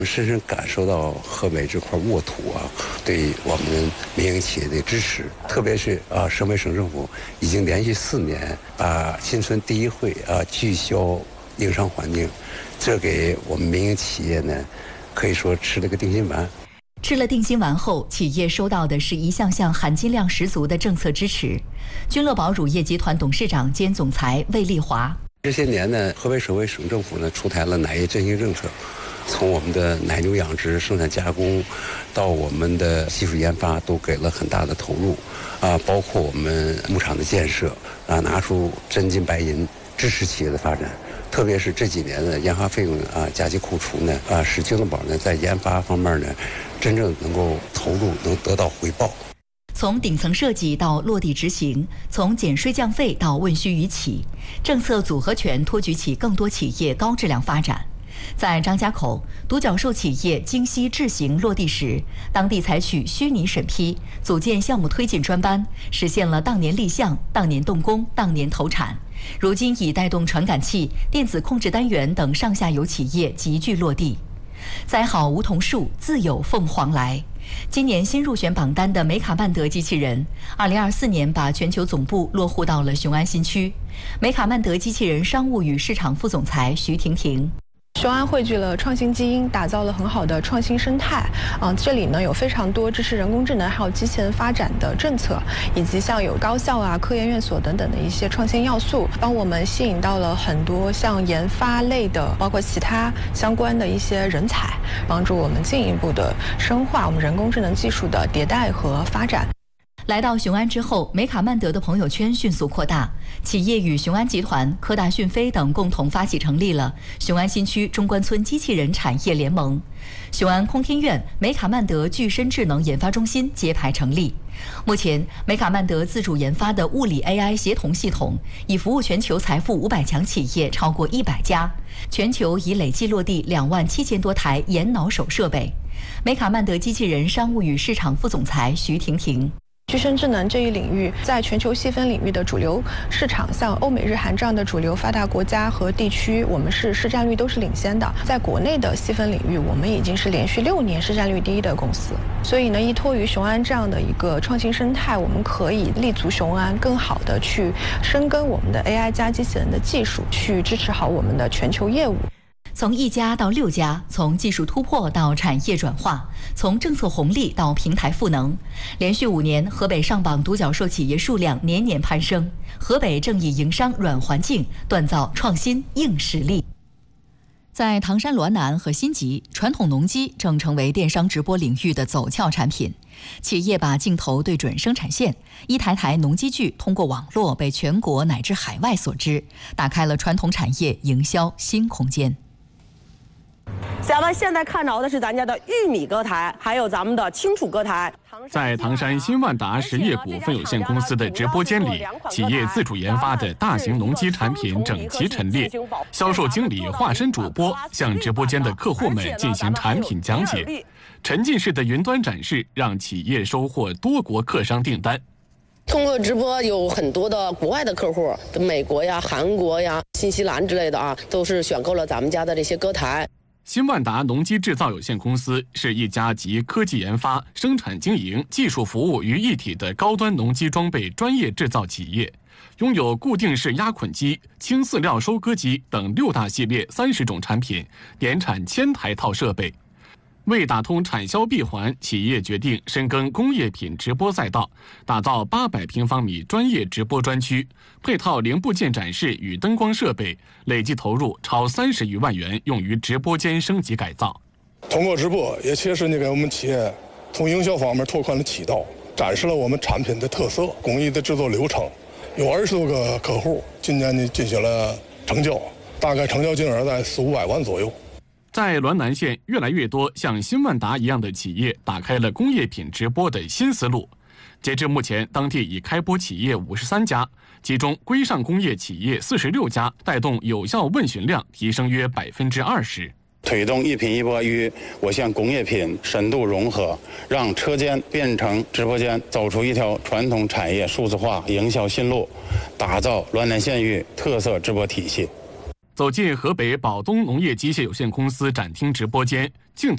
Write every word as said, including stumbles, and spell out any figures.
深深感受到河北这块沃土啊，对我们民营企业的支持，特别是啊，省委省政府已经连续四年把新村第一会啊聚焦营商环境，这给我们民营企业呢，可以说吃了个定心丸。 吃了定心丸后，企业收到的是一项项含金量十足的政策支持。君乐宝乳业集团董事长兼总裁魏丽华： 这些年呢，河北省委省政府呢出台了奶业振兴政策。从我们的奶牛养殖、生产加工，到我们的技术研发，都给了很大的投入，啊，包括我们牧场的建设，啊，拿出真金白银支持企业的发展。特别是这几年的研发费用啊加计扣除呢，啊，使君乐宝呢在研发方面呢，真正能够投入，能得到回报。 从顶层设计到落地执行，从减税降费到问需于企，政策组合拳托举起更多企业高质量发展。在张家口，独角兽企业京西智行落地时，当地采取虚拟审批，组建项目推进专班，实现了当年立项、当年动工、当年投产。如今已带动传感器、电子控制单元等上下游企业集聚落地。栽好梧桐树，自有凤凰来。今年新入选榜单的梅卡曼德机器人，二零二四年把全球总部落户到了雄安新区。梅卡曼德机器人商务与市场副总裁徐婷婷。 雄安汇聚了创新基因，打造了很好的创新生态。啊，这里呢有非常多支持人工智能还有机器人发展的政策，以及像有高校啊、科研院所等等的一些创新要素，帮我们吸引到了很多像研发类的，包括其他相关的一些人才，帮助我们进一步的深化我们人工智能技术的迭代和发展。 来到雄安之后，梅卡曼德的朋友圈迅速扩大，企业与雄安集团、科大讯飞等共同发起成立了雄安新区中关村机器人产业联盟。雄安空天院梅卡曼德具身智能研发中心揭牌成立。目前，梅卡曼德自主研发的物理 A I 协同系统已服务全球财富五百强企业超过一百家，全球已累计落地两万七千多台眼脑手设备。梅卡曼德机器人商务与市场副总裁徐婷婷。 具身智能这一领域，在全球细分领域的主流市场，像欧美日韩这样的主流发达国家和地区，我们是市占率都是领先的。在国内的细分领域，我们已经是连续六年市占率第一的公司。所以呢，依托于雄安这样的一个创新生态，我们可以立足雄安，更好的去深耕我们的 A I 加机器人的技术，去支持好我们的全球业务。 从一家到六家，从技术突破到产业转化，从政策红利到平台赋能，连续五年，河北上榜独角兽企业数量年年攀升。河北正以营商软环境锻造创新硬实力。在唐山滦南和新集，传统农机正成为电商直播领域的走俏产品。企业把镜头对准生产线，一台台农机具通过网络被全国乃至海外所知，打开了传统产业营销新空间。 咱们现在看着的是咱家的玉米歌台，还有咱们的青楚歌台。 在唐山新万达实业股份有限公司的直播间里，企业自主研发的大型农机产品整齐陈列，销售经理化身主播，向直播间的客户们进行产品讲解。沉浸式的云端展示让企业收获多国客商订单。 通过直播，有很多的国外的客户，美国呀、韩国呀、新西兰之类的啊，都是选购了咱们家的这些歌台。 新万达农机制造有限公司是一家集科技研发、生产经营、技术服务于一体的高端农机装备专业制造企业，拥有固定式压捆机、轻饲料收割机等六大系列三十种产品，年产千台套设备。为打通产销闭环，企业决定深耕工业品直播赛道，打造八百平方米专业直播专区，配套零部件展示与灯光设备，累计投入超三十余万元，用于直播间升级改造。 通过直播，也切实地给我们企业从营销方面拓宽了渠道，展示了我们产品的特色、工艺的制作流程。有二十多个客户，今年呢进行了成交，大概成交金额在四五百万左右。 在滦南县，越来越多像新万达一样的企业打开了工业品直播的新思路。截至目前，当地已开播企业五十三家，其中规上工业企业四十六家，带动有效问询量提升约百分之二十。 推动一品一播与我县工业品深度融合，让车间变成直播间，走出一条传统产业数字化营销新路，打造滦南县域特色直播体系。 走进河北宝东农业机械有限公司展厅直播间，镜头